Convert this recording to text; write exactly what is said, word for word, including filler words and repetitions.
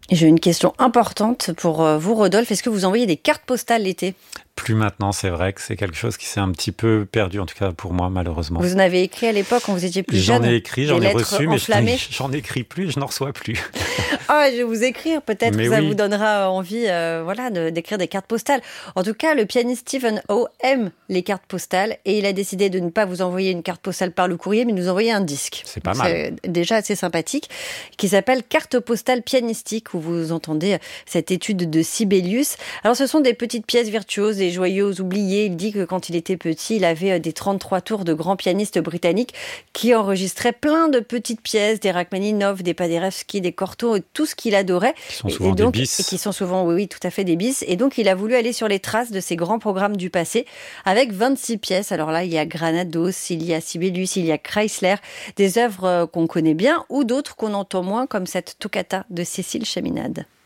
J'ai une question importante pour vous, Rodolphe. Est-ce que vous envoyez des cartes postales l'été ? Plus maintenant, c'est vrai que c'est quelque chose qui s'est un petit peu perdu, en tout cas pour moi, malheureusement. Vous en avez écrit à l'époque quand vous étiez plus J'en jeune ? ai écrit, j'en des ai lettres reçu, mais enflammées. je, j'en écris plus, je n'en reçois plus. Ah, je vais vous écrire, peut-être Mais que ça oui. vous donnera envie euh, voilà, de, d'écrire des cartes postales. En tout cas, le pianiste Stephen Howe aime les cartes postales et il a décidé de ne pas vous envoyer une carte postale par le courrier, mais de nous envoyer un disque. C'est pas Donc, mal. c'est déjà assez sympathique, qui s'appelle Carte postale pianistique, où vous entendez cette étude de Sibelius. Alors, ce sont des petites pièces virtuoses, des joyaux oubliés. Il dit que quand il était petit, il avait des trente-trois tours de grands pianistes britanniques qui enregistraient plein de petites pièces, des Rachmaninov, des Paderewski, des Cortot, et tout ce qu'il adorait. Qui sont souvent et donc, des bis. Et qui sont souvent, oui, oui, tout à fait des bis. Et donc, il a voulu aller sur les traces de ces grands programmes du passé avec vingt-six pièces. Alors là, il y a Granados, il y a Sibelius, il y a Kreisler, des œuvres qu'on connaît bien ou d'autres qu'on entend moins, comme cette toccata de Cécile Chaminade.